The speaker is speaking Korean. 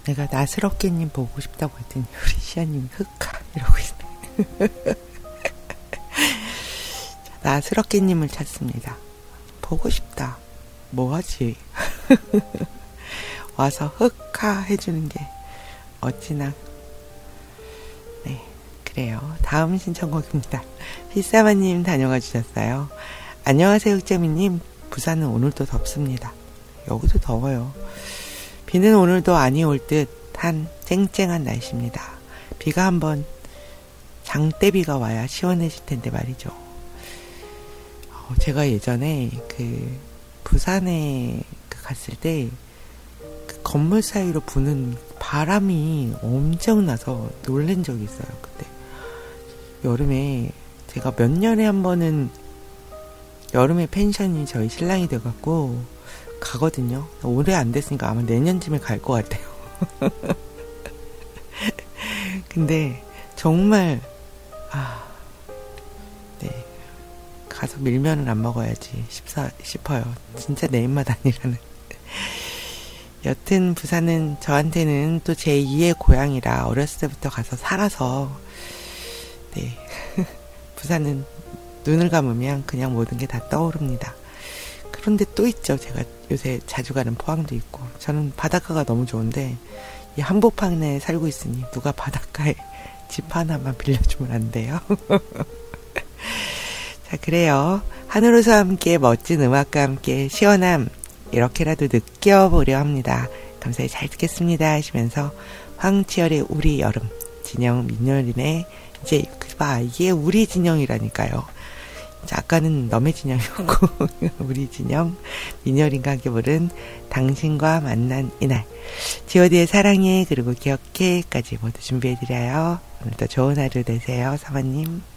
내가 나스럽게님 보고 싶다고 했더니 우리 시아님이 흑카 이러고 있네. 나스럽게님을 찾습니다. 보고 싶다. 뭐하지? 와서 흑카 해주는 게 어찌나. 네, 그래요. 다음 신청곡입니다. 필사마님 다녀가 주셨어요. 안녕하세요 흑재미님. 부산은 오늘도 덥습니다. 여기도 더워요. 비는 오늘도 아니 올 듯한 쨍쨍한 날씨입니다. 비가 한번 장대비가 와야 시원해질 텐데 말이죠. 제가 예전에 부산에 갔을 때 그 건물 사이로 부는 바람이 엄청나서 놀란 적이 있어요. 그때 여름에 제가 몇 년에 한 번은 여름에 펜션이 저희 신랑이 돼갖고 가거든요. 올해 안 됐으니까 아마 내년쯤에 갈 것 같아요. 근데 정말 네, 가서 밀면은 안 먹어야지 싶어요. 진짜 내 입맛 아니라는. 여튼 부산은 저한테는 또 제2의 고향이라 어렸을 때부터 가서 살아서 네. 부산은 눈을 감으면 그냥 모든 게 다 떠오릅니다. 그런데 또 있죠. 제가 요새 자주 가는 포항도 있고. 저는 바닷가가 너무 좋은데 이 한복판에 살고 있으니 누가 바닷가에 집 하나만 빌려주면 안 돼요? 자, 그래요. 하늘에서 함께 멋진 음악과 함께 시원함 이렇게라도 느껴보려 합니다. 감사히 잘 듣겠습니다 하시면서 황치열의 우리 여름, 진영 민열인의 이제 이게 우리 진영이라니까요. 아까는 너의 진영이었고 우리 진영 민열인과 함께 부른 당신과 만난 이날, god의 사랑해 그리고 기억해까지 모두 준비해드려요. 오늘도 좋은 하루 되세요. 사모님.